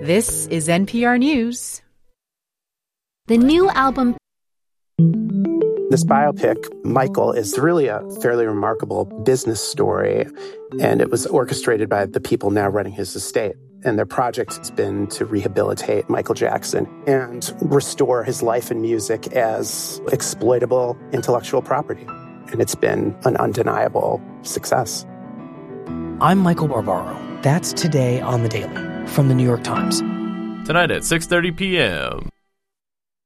This is NPR News. The new album... This biopic, Michael, is really a fairly remarkable business story, and it was orchestrated by the people now running his estate. And their project has been to rehabilitate Michael Jackson and restore his life and music as exploitable intellectual property. And it's been an undeniable success. I'm Michael Barbaro. That's Today on the Daily from the New York Times. Tonight at 6:30 p.m.